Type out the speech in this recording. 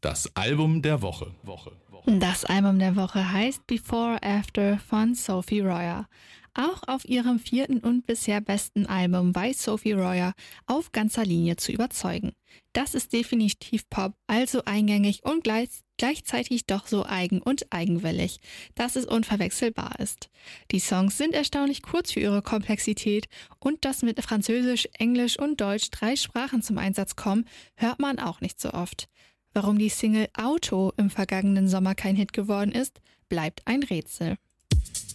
Das Album der Woche. Das Album der Woche heißt Before After von Sophie Royer. Auch auf ihrem 4. und bisher besten Album weiß Sophie Royer auf ganzer Linie zu überzeugen. Das ist definitiv Pop, also eingängig und gleichzeitig doch so eigen und eigenwillig, dass es unverwechselbar ist. Die Songs sind erstaunlich kurz für ihre Komplexität und dass mit Französisch, Englisch und Deutsch 3 Sprachen zum Einsatz kommen, hört man auch nicht so oft. Warum die Single Auto im vergangenen Sommer kein Hit geworden ist, bleibt ein Rätsel.